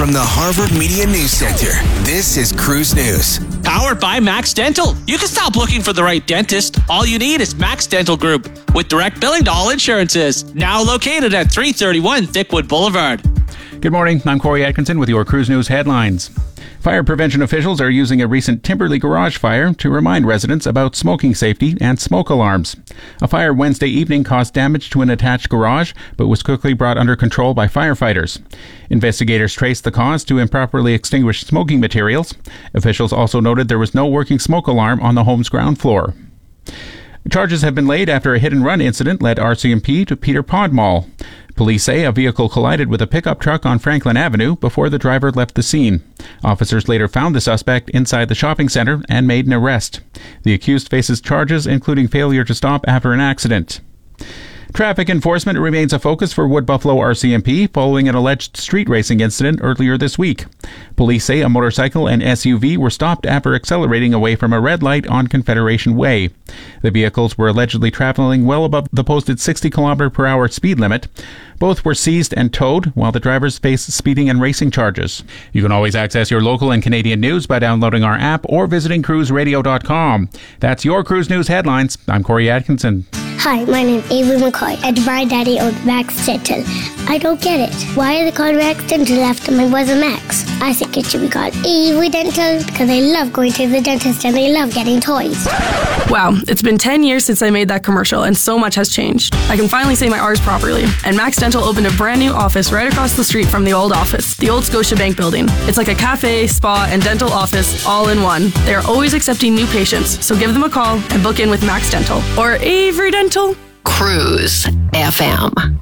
From the Harvard Media News Center, this is Cruise News. Powered by Max Dental. You can stop looking for the right dentist. All you need is Max Dental Group with direct billing to all insurances. Now located at 331 Thickwood Boulevard. Good morning. I'm Corey Atkinson with your Cruise News headlines. Fire prevention officials are using a recent Timberley garage fire to remind residents about smoking safety and smoke alarms. A fire Wednesday evening caused damage to an attached garage, but was quickly brought under control by firefighters. Investigators traced the cause to improperly extinguished smoking materials. Officials also noted there was no working smoke alarm on the home's ground floor. Charges have been laid after a hit-and-run incident led RCMP to Peter Pod Mall. Police say a vehicle collided with a pickup truck on Franklin Avenue before the driver left the scene. Officers later found the suspect inside the shopping center and made an arrest. The accused faces charges including failure to stop after an accident. Traffic enforcement remains a focus for Wood Buffalo RCMP following an alleged street racing incident earlier this week. Police say a motorcycle and SUV were stopped after accelerating away from a red light on Confederation Way. The vehicles were allegedly traveling well above the posted 60 km/h speed limit. Both were seized and towed, while the drivers face speeding and racing charges. You can always access your local and Canadian news by downloading our app or visiting cruiseradio.com. That's your Cruise News headlines. I'm Corey Atkinson. Hi, my name is Avery McCoy, and my daddy owns Max Dental. I don't get it. Why are they called Max Dental after my brother Max? I think it should be called Avery Dental because I love going to the dentist and I love getting toys. Wow, it's been 10 years since I made that commercial and so much has changed. I can finally say my R's properly. And Max Dental opened a brand new office right across the street from the old office, the old Scotiabank building. It's like a cafe, spa, and dental office all in one. They are always accepting new patients, so give them a call and book in with Max Dental or Avery Dental. Cruise FM.